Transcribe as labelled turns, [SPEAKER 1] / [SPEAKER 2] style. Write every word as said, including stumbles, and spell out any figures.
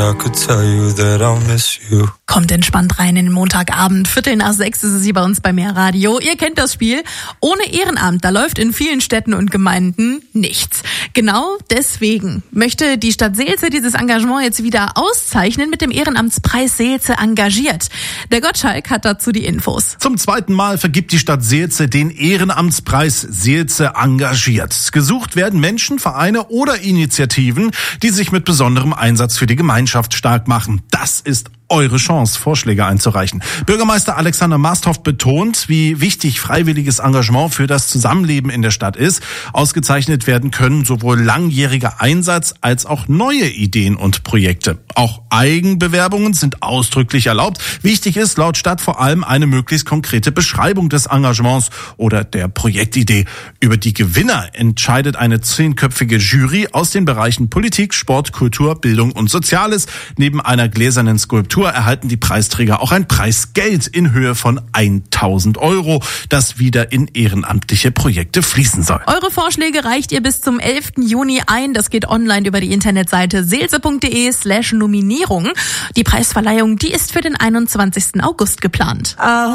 [SPEAKER 1] I could tell you that I'll miss you.
[SPEAKER 2] Kommt entspannt rein in den Montagabend. Viertel nach sechs ist es hier bei uns bei Mehr Radio. Ihr kennt das Spiel. Ohne Ehrenamt, da läuft in vielen Städten und Gemeinden nichts. Genau deswegen möchte die Stadt Seelze dieses Engagement jetzt wieder auszeichnen mit dem Ehrenamtspreis Seelze engagiert. Der Gottschalk hat dazu die Infos.
[SPEAKER 3] Zum zweiten Mal vergibt die Stadt Seelze den Ehrenamtspreis Seelze engagiert. Gesucht werden Menschen, Vereine oder Initiativen, die sich mit besonderem Einsatz für die Gemeinschaft stark machen. Das ist eure Chance, Vorschläge einzureichen. Bürgermeister Alexander Masthoff betont, wie wichtig freiwilliges Engagement für das Zusammenleben in der Stadt ist. Ausgezeichnet werden können sowohl langjähriger Einsatz als auch neue Ideen und Projekte. Auch Eigenbewerbungen sind ausdrücklich erlaubt. Wichtig ist laut Stadt vor allem eine möglichst konkrete Beschreibung des Engagements oder der Projektidee. Über die Gewinner entscheidet eine zehnköpfige Jury aus den Bereichen Politik, Sport, Kultur, Bildung und Soziales. Neben einer gläsernen Skulptur erhalten die Preisträger auch ein Preisgeld in Höhe von tausend Euro, das wieder in ehrenamtliche Projekte fließen soll.
[SPEAKER 2] Eure Vorschläge reicht ihr bis zum elften Juni ein. Das geht online über die Internetseite seelze.de slash Nominierung. Die Preisverleihung, die ist für den einundzwanzigsten August geplant.